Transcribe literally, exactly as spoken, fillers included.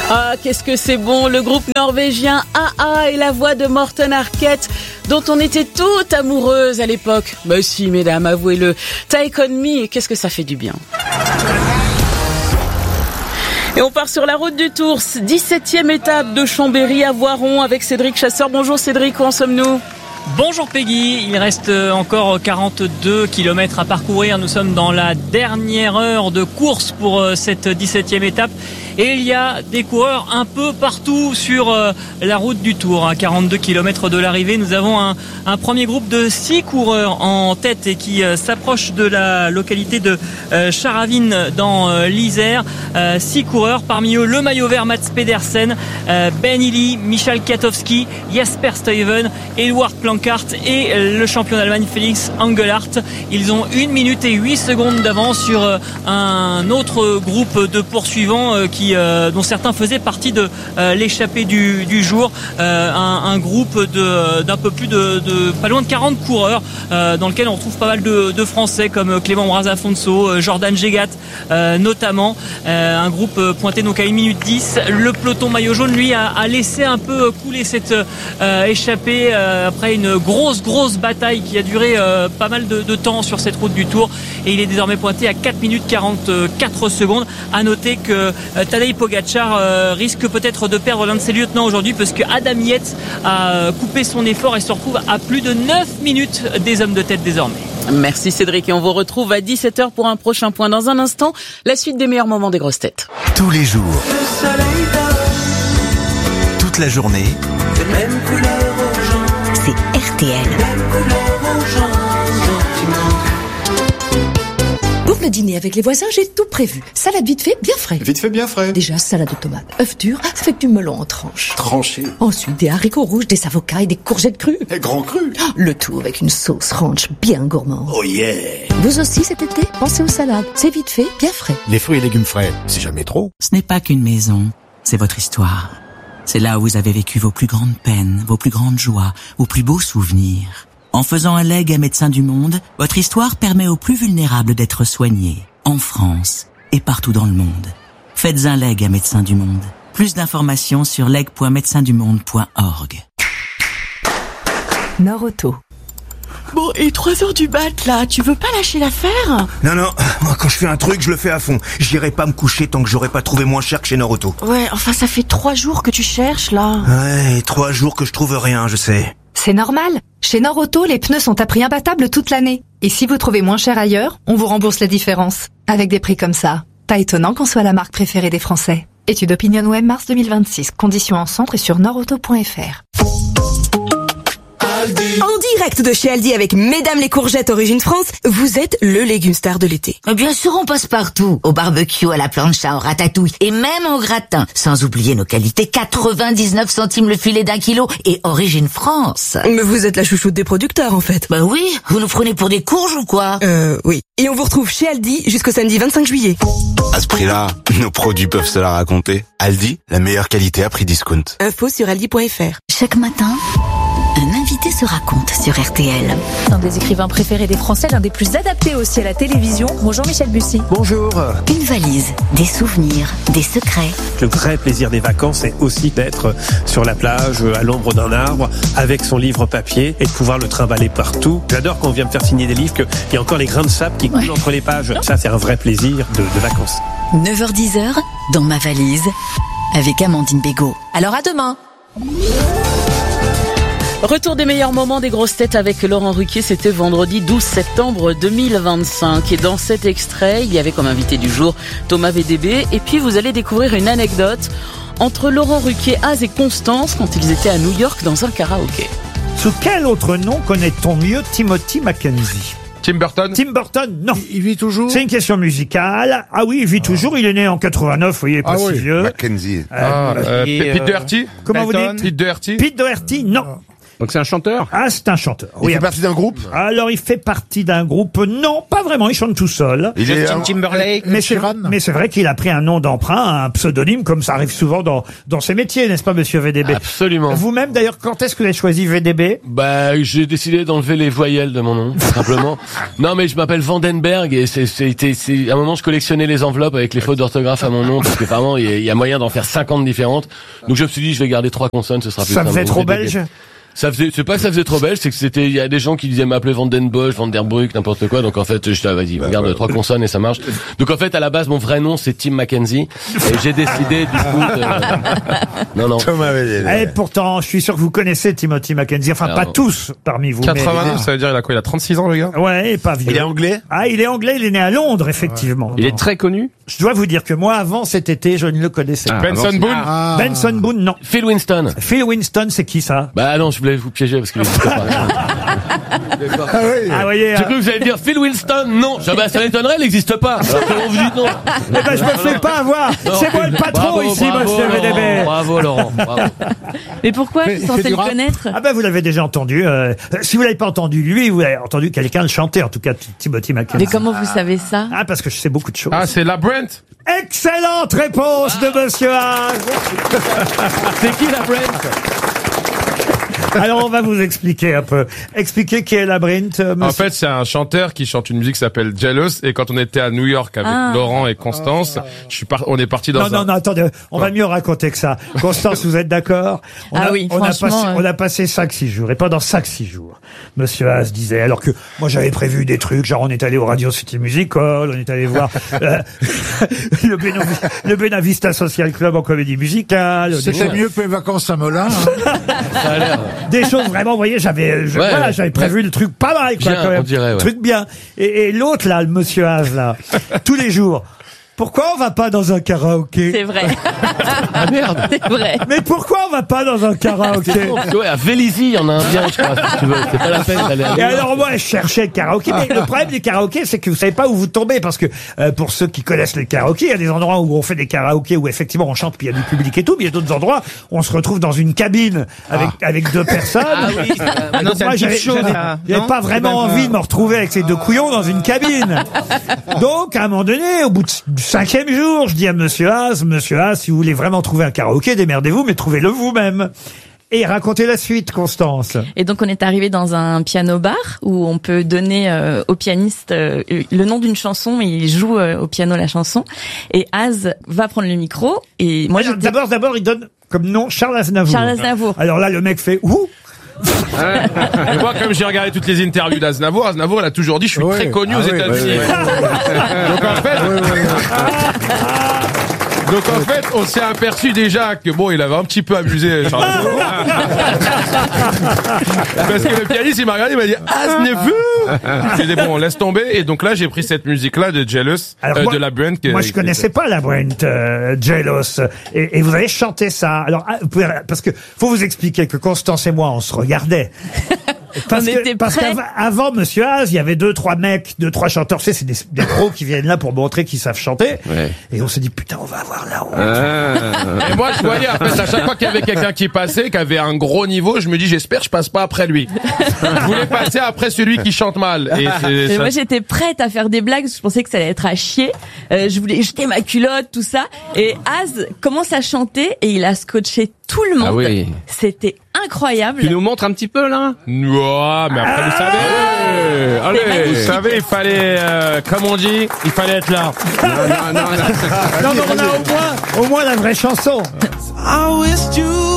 Ah, qu'est-ce que c'est bon, le groupe norvégien A A et la voix de Morten Harket, dont on était toutes amoureuses à l'époque. Bah si, mesdames, avouez-le. Take on me, qu'est-ce que ça fait du bien. Et on part sur la route du Tour, dix-septième étape de Chambéry à Voiron avec Cédric Chasseur. Bonjour Cédric, où en sommes-nous ? Bonjour Peggy, il reste encore quarante-deux kilomètres à parcourir. Nous sommes dans la dernière heure de course pour cette dix-septième étape. Et il y a des coureurs un peu partout sur la route du Tour. À quarante-deux kilomètres de l'arrivée, nous avons un, un premier groupe de six coureurs en tête et qui s'approche de la localité de Charavine dans l'Isère. Six coureurs, parmi eux le maillot vert Mats Pedersen, Ben Illy, Michal Kwiatkowski, Jasper Stuyven, Eduard Planckaert et le champion d'Allemagne Félix Engelhardt. Ils ont une minute et huit secondes d'avance sur un autre groupe de poursuivants qui Euh, dont certains faisaient partie de euh, l'échappée du, du jour, euh, un, un groupe de, d'un peu plus de, de pas loin de quarante coureurs euh, dans lequel on retrouve pas mal de, de Français comme Clément Brazafonso, euh, Jordan Gégat euh, notamment, euh, un groupe pointé donc à une minute dix. Le peloton maillot jaune lui a, a laissé un peu couler cette euh, échappée euh, après une grosse grosse bataille qui a duré euh, pas mal de, de temps sur cette route du Tour, et il est désormais pointé à quatre minutes quarante-quatre secondes. À noter que euh, Tadej Pogacar euh, risque peut-être de perdre l'un de ses lieutenants aujourd'hui, parce que Adam Yates a coupé son effort et se retrouve à plus de neuf minutes des hommes de tête désormais. Merci Cédric, et on vous retrouve à dix-sept heures pour un prochain point. Dans un instant, la suite des meilleurs moments des grosses têtes. Tous les jours, toute la journée, même couleur orange, c'est R T L. même couleur orange. Pour le dîner avec les voisins, j'ai tout prévu. Salade vite fait, bien frais. Vite fait, bien frais. Déjà, salade de tomates, œufs durs, avec du melon en tranches. Tranché. Ensuite, des haricots rouges, des avocats et des courgettes crues. Et grand cru. Le tout avec une sauce ranch bien gourmande. Oh yeah. Vous aussi cet été, pensez aux salades. C'est vite fait, bien frais. Les fruits et légumes frais, c'est jamais trop. Ce n'est pas qu'une maison, c'est votre histoire. C'est là où vous avez vécu vos plus grandes peines, vos plus grandes joies, vos plus beaux souvenirs. En faisant un legs à Médecins du Monde, votre histoire permet aux plus vulnérables d'être soignés, en France et partout dans le monde. Faites un legs à Médecins du Monde. Plus d'informations sur leg point médecins du monde point org. Nord-Auto. Bon, et trois heures du bat, là, tu veux pas lâcher l'affaire ? Non, non, moi quand je fais un truc, je le fais à fond. J'irai pas me coucher tant que j'aurai pas trouvé moins cher que chez Nord-Auto. Ouais, enfin ça fait trois jours que tu cherches, là. Ouais, trois jours que je trouve rien, je sais. C'est normal. Chez Nord-Auto, les pneus sont à prix imbattable toute l'année. Et si vous trouvez moins cher ailleurs, on vous rembourse la différence. Avec des prix comme ça, pas étonnant qu'on soit la marque préférée des Français. Étude OpinionWay mars deux mille vingt-six. Conditions en centre et sur nordauto point f r. En direct de chez Aldi avec Mesdames les courgettes Origine France, vous êtes le légume star de l'été. Bien sûr, on passe partout. Au barbecue, à la plancha, au ratatouille et même au gratin. Sans oublier nos qualités, quatre-vingt-dix-neuf centimes le filet d'un kilo et Origine France. Mais vous êtes la chouchoute des producteurs en fait. Bah oui, vous nous prenez pour des courges ou quoi? Euh, oui. Et on vous retrouve chez Aldi jusqu'au samedi vingt-cinq juillet. à ce prix-là, nos produits peuvent se la raconter. Aldi, la meilleure qualité à prix discount. Info sur aldi point f r. Chaque matin, un invité se raconte sur R T L. Un des écrivains préférés des Français, l'un des plus adaptés aussi à la télévision. Bonjour Michel Bussy. Bonjour. Une valise, des souvenirs, des secrets. Le vrai plaisir des vacances, c'est aussi d'être sur la plage, à l'ombre d'un arbre, avec son livre papier et de pouvoir le trimballer partout. J'adore quand on vient me faire signer des livres, qu'il y a encore les grains de sable qui coulent ouais. entre les pages. Ça, c'est un vrai plaisir de, de vacances. neuf heures dix dans ma valise, avec Amandine Bégaud. Alors à demain. Retour des meilleurs moments des grosses têtes avec Laurent Ruquier, c'était vendredi douze septembre deux mille vingt-cinq. Et dans cet extrait, il y avait comme invité du jour Thomas V D B. Et puis vous allez découvrir une anecdote entre Laurent Ruquier, Az et Constance quand ils étaient à New York dans un karaoké. Sous quel autre nom connaît-on mieux Timothy McKenzie ? Tim Burton. Tim Burton, non. Il, il vit toujours. C'est une question musicale. Ah oui, il vit ah. toujours. Il est né en quatre-vingt-neuf, vous voyez, pas ah si oui. vieux. Mackenzie. Ah, euh, et, Pete euh, Doherty. Comment Dalton. Vous dites Pete Doherty. Pete Doherty, non. Donc c'est un chanteur? Ah, c'est un chanteur. Il Oui. fait partie d'un groupe? Alors, il fait partie d'un groupe. Non, pas vraiment. Il chante tout seul. Il est Justin Timberlake, Mais Ed c'est, Sheeran. mais c'est vrai qu'il a pris un nom d'emprunt, un pseudonyme, comme ça arrive souvent dans, dans ces métiers, n'est-ce pas, monsieur V D B? Absolument. Vous-même, d'ailleurs, quand est-ce que vous avez choisi V D B? Bah, j'ai décidé d'enlever les voyelles de mon nom, tout simplement. Non, mais je m'appelle Vandenberg et c'est, c'était, c'est, à un moment, je collectionnais les enveloppes avec les fautes d'orthographe à mon nom parce que vraiment, il y, a- il y a moyen d'en faire cinquante différentes. Donc, je me suis dit, je vais garder trois consonnes, ce sera plus Ça simple. faisait Donc, trop V D B. belge? Ça faisait, c'est pas que ça faisait trop belge, c'est que c'était, il y a des gens qui disaient m'appeler Vandenbosch, Vanderbruck, n'importe quoi. Donc en fait, je dis, ah, vas-y, on garde trois consonnes et ça marche. Donc en fait, à la base, mon vrai nom, c'est Tim Mackenzie. Et j'ai décidé, du coup, de... non, non. Et pourtant, je suis sûr que vous connaissez Timothy Mackenzie. Enfin, Alors, pas tous parmi vous. quatre-vingt-neuf, mais... ça veut dire il a quoi? Il a trente-six ans, le gars? Ouais, et pas vieux. Il est anglais? Ah, il est anglais, il est né à Londres, effectivement. Il est très connu? Je dois vous dire que moi, avant cet été, je ne le connaissais Ah, pas. Benson avant, Boone? Ah. Benson Boone, non. Phil Winston. Phil Winston, c'est qui ça? Bah non, je voulais vous piéger parce que je sais pas. Ah oui. Ah, voyez. J'ai cru que vous allez dire Phil Winston. Non. Ah, bah, ça m'étonnerait, il n'existe pas. Alors comment vous dites non? Eh ben, je me fais pas avoir. Non. C'est moi le patron Bravo, ici, bravo, monsieur V D B. Laurent, bravo, Laurent. Bravo. Mais pourquoi vous êtes censé le connaître? Ah ben vous l'avez déjà entendu. euh, si vous l'avez pas entendu lui, vous avez entendu quelqu'un le chanter, en tout cas Timothy Mackenzie. Mais comment vous savez ça? Ah parce que je sais beaucoup de choses. Ah, c'est Labyrinth? Excellente réponse de Monsieur Haas. C'est qui la Brent? Alors on va vous expliquer un peu. Expliquer qui est Labyrinth. euh, En monsieur. fait, c'est un chanteur qui chante une musique qui s'appelle Jealous. Et quand on était à New York avec Ah. Laurent et Constance, je suis par... on est parti dans Non, un... non, non, attendez, on va mieux raconter que ça. Constance, vous êtes d'accord? On Ah a, oui, on a franchement, passé, euh. on a passé cinq six jours. Et pendant cinq six jours, Monsieur Haas disait, alors que moi j'avais prévu des trucs, genre on est allé au Radio City Musical, on est allé voir euh, le, Beno- le Benavista Social Club en comédie musicale. des C'était choses- mieux que les vacances à Melun. hein. Ça a l'air. Des choses vraiment, vous voyez, j'avais, je- Ouais, voilà, ouais. j'avais prévu le truc pas mal, quoi, Bien, quand même. on dirait, ouais. Truc bien. Et, et l'autre, là, le monsieur Haas, là, tous les jours. Pourquoi on va pas dans un karaoké? C'est vrai. Ah merde. C'est vrai. Mais pourquoi on va pas dans un karaoké? Ouais, à Vélizy, il y en a un bien, je crois, si tu veux. C'est pas la peine d'aller à New Et York. alors moi je cherchais le karaoké, mais le problème du karaoké c'est que vous savez pas où vous tombez, parce que euh, pour ceux qui connaissent les karaokés, il y a des endroits où on fait des karaokés où effectivement on chante puis il y a du public et tout, mais il y a d'autres endroits où on se retrouve dans une cabine avec avec deux personnes. Ah oui. Et non, donc c'est un moi type j'avais chaud, j'avais- ça. j'avais Non pas vraiment C'est pas- envie de me retrouver avec ces deux couillons dans une cabine. Donc à un moment donné, au bout de- du cinquième jour, je dis à Monsieur Haas, Monsieur Haas, si vous voulez vraiment trouver un karaoké, démerdez-vous, mais trouvez-le vous-même. Et racontez la suite, Constance. Et donc on est arrivé dans un piano bar où on peut donner euh, au pianiste euh, le nom d'une chanson et il joue euh, au piano la chanson. Et Az va prendre le micro et moi Alors, j'étais D'abord, d'abord, il donne comme nom Charles Aznavour. Charles Aznavour. Alors là, le mec fait ouh. Et moi, comme j'ai regardé toutes les interviews d'Aznavour, Aznavour, elle a toujours dit, je suis Ouais. très connu Ah aux oui, États-Unis. ouais, ouais. Donc en fait, donc en fait, on s'est aperçu déjà que bon, il avait un petit peu abusé, Charles Aznavour. Parce que le pianiste, il m'a regardé, il m'a dit, Aznavour! J'ai dit, bon, laisse tomber. Et donc là, j'ai pris cette musique-là de Jealous, Alors euh, moi- de la Brent. Moi, je connaissais pas la Brent euh, Jealous. Et, et vous avez chanté ça. Alors, ah, vous pouvez- parce que faut vous expliquer que Constance et moi, on se regardait. Parce On que, était parce prêts. qu'avant avant Monsieur Haas, il y avait deux, trois mecs, deux, trois chanteurs. Tu sais, c'est des, des pros qui viennent là pour montrer qu'ils savent chanter. Ouais. Et on s'est dit, putain, on va avoir la honte. Et moi, je voyais, en fait, à chaque fois qu'il y avait quelqu'un qui passait, qui avait un gros niveau, je me dis, j'espère que je passe pas après lui. Je voulais passer après celui qui chante mal. Et c'est, Et ça- moi j'étais prête à faire des blagues parce que je pensais que ça allait être à chier. Euh, je voulais jeter ma culotte, tout ça. Et Az commence à chanter et il a scotché tout le monde. Ah oui. C'était incroyable. Tu nous montres un petit peu, là? Ouah, mais après, vous savez, allez, magnifique. vous savez, il fallait, euh, comme on dit, il fallait être là. Non, non, non. Non, mais on a au moins, au moins la vraie chanson. I wished you